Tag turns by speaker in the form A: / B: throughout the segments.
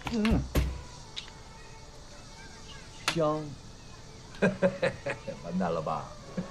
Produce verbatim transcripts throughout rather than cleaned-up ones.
A: 嗯，香。完蛋了吧？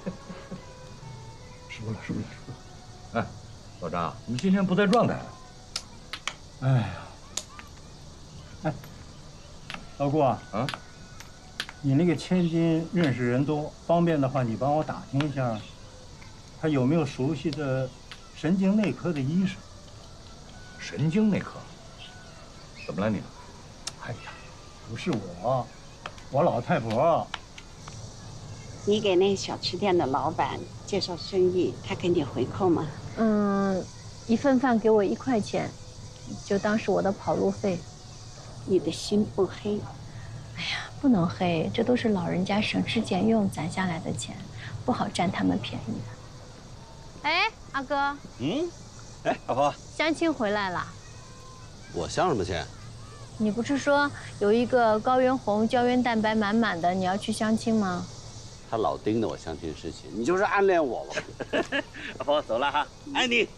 A: 输了，输了，输了。哎，老张，你们今天不在状态。哎呀，
B: 哎，老顾啊，
A: 啊，
B: 你那个千金认识人多，方便的话，你帮我打听一下，他有没有熟悉的神经内科的医生？
A: 神经内科？怎么了你？
B: 哎呀，不是我，我老太婆。
C: 你给那小吃店的老板介绍生意，他给你回扣吗？
D: 嗯，一份饭给我一块钱，就当是我的跑路费。
C: 你的心不黑。
D: 哎呀，不能黑，这都是老人家省吃俭用攒下来的钱，不好占他们便宜的。哎，阿哥。
E: 嗯。哎，老婆。
D: 相亲回来了。
E: 我相什么亲？
D: 你不是说有一个高原红胶原蛋白满满的，你要去相亲吗？
E: 他老盯着我相亲事情，你就是暗恋我吧？老婆，走了哈，爱你。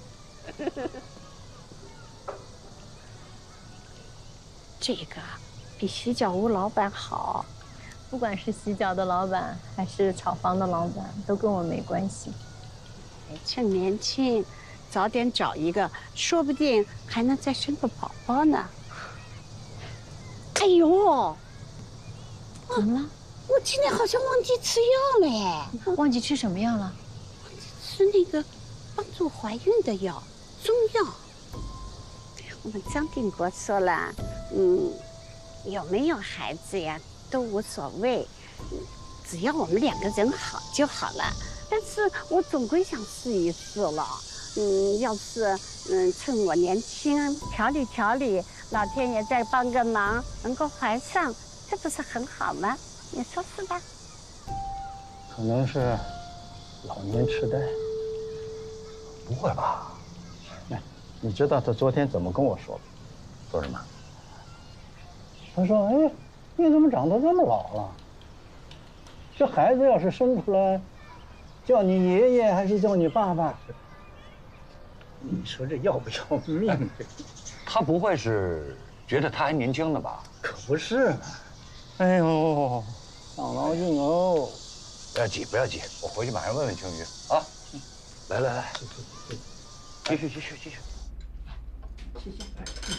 C: 这个比洗脚屋老板好。
D: 不管是洗脚的老板还是炒房的老板，都跟我没关系。
C: 趁年轻，早点找一个，说不定还能再生个宝宝呢。哎呦，
D: 怎么了？
C: 我今天好像忘记吃药了耶！
D: 忘记吃什么药了？
C: 吃那个帮助怀孕的药，中药。我们张定国说了，嗯，有没有孩子呀都无所谓，只要我们两个人好就好了。但是我总归想试一试了，嗯，要是嗯趁我年轻调理调理，老天爷再帮个忙，能够怀上，这不是很好吗？你说是吧？
B: 可能是老年痴呆。
A: 不会吧？
B: 哎，你知道他昨天怎么跟我说吗？
A: 说什么？
B: 他说：“哎，你怎么长得这么老了？这孩子要是生出来，叫你爷爷还是叫你爸爸？你说这要不要命？”
A: 他不会是觉得他还年轻呢吧？
B: 可不是嘛！哎呦，伤脑筋哦！
A: 不要急，不要急，我回去马上问问青鱼啊。来来来，继续继续继续。
D: 谢谢。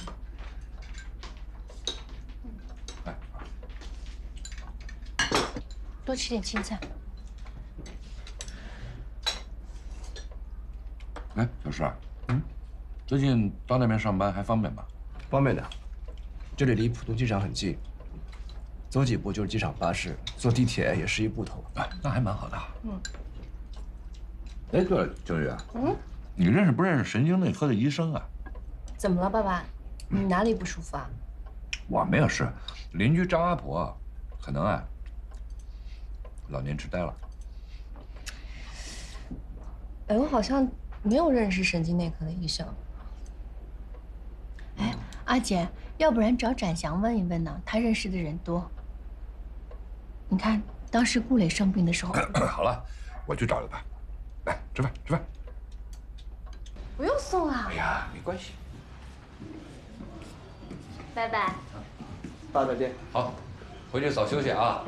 A: 哎，
D: 多吃点青菜。
F: 哎，小石，嗯，最近到那边上班还方便吧？
G: 方便的，这里离浦东机场很近，走几步就是机场巴士，坐地铁也是一步头。
F: 哎，那还蛮好的。
D: 嗯。
F: 哎，对了，秋雨，嗯，你认识不认识神经内科的医生啊？
H: 怎么了，爸爸？你哪里不舒服啊？
F: 我没有事，邻居张阿婆，可能啊，老年痴呆了。
H: 哎，我好像没有认识神经内科的医生。
D: 哎，阿姐，要不然找展翔问一问呢？他认识的人多。你看，当时顾磊生病的时候。
F: 好了，我去找找他。来，吃饭，吃饭。
H: 不用送了。
F: 哎呀，没关系。
D: 拜拜。
G: 爸再见。
F: 好，回去早休息啊。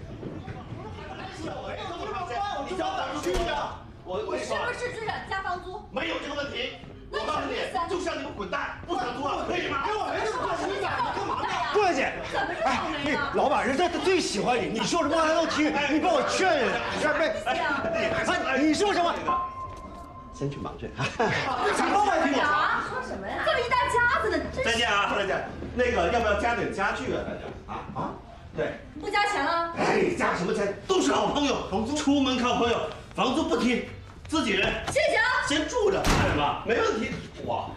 I: 你上哪儿去呀？我
H: 我是不是居然加房租？
I: 没有这个问题。我告诉你，就像你们滚蛋，不想租了，可以吗？给我儿子做什么干嘛呢？
J: 顾小姐，哎，你老板人家最喜欢你，你说什么他都听，你帮我劝劝。哎，你说什么？
E: 先去忙去。
I: 什么问题
H: 啊？说什么呀？这么一大家子呢，
I: 再见啊，再见。那个要不要加点家具啊？大家啊啊，对。
H: 不加钱了？
I: 哎，加什么钱？都是好朋友，房租出门靠朋友，房租不提，自己人。
H: 谢谢啊。
I: 先住着，看什么？没问题。哇！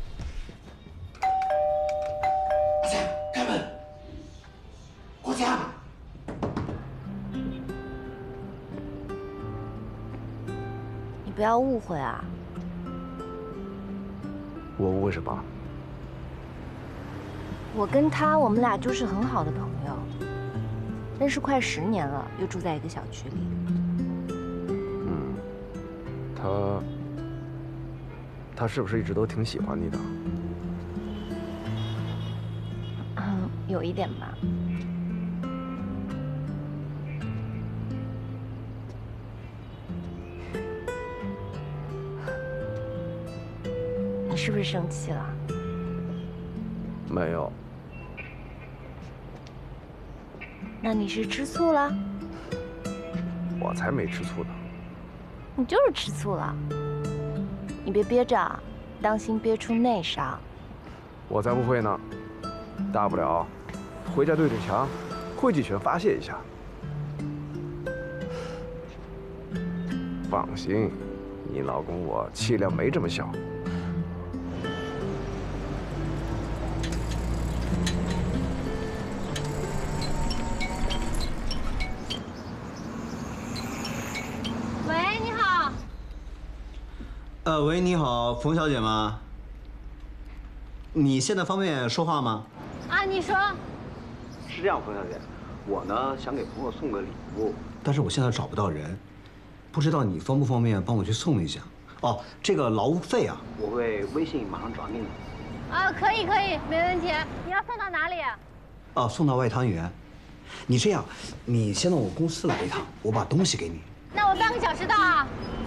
I: 阿强，开门。国强。
H: 你不要误会啊。
G: 我误会什么？
H: 我跟他，我们俩就是很好的朋友，认识快十年了，又住在一个小区里。
G: 嗯，他他是不是一直都挺喜欢你的？
H: 嗯， 有一点吧。你是不是生气了？
G: 没有。
H: 那你是吃醋了？
G: 我才没吃醋呢。
H: 你就是吃醋了。你别憋着，当心憋出内伤。
G: 我才不会呢，大不了回家对着墙挥几拳发泄一下。放心，你老公我气量没这么小。
D: 喂，你好。
K: 呃，喂，你好，冯小姐吗？你现在方便说话吗？
D: 啊，你说。
K: 是这样，冯小姐，我呢想给朋友送个礼物，但是我现在找不到人，不知道你方不方便帮我去送一下？哦，这个劳务费啊，我会微信马上转给你。
D: 啊，可以可以，没问题。你要送到哪里？
K: 哦，送到外滩园。你这样，你先到我公司来一趟，我把东西给你。
D: 那我半个小时到啊。